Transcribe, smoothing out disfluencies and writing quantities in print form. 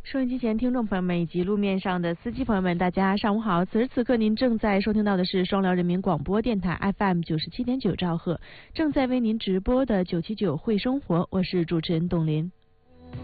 收音机前听众朋友们以及路面上的司机朋友们，大家上午好！此时此刻您正在收听到的是双辽人民广播电台 FM 97.9兆赫，正在为您直播的979会生活，我是主持人董林。